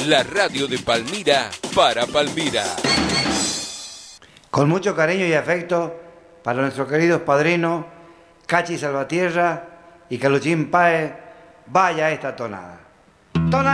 La radio de Palmira para Palmira. Con mucho cariño y afecto para nuestros queridos padrinos Cachi Salvatierra y Caluchín Páez, vaya esta tonada. ¡Tonada!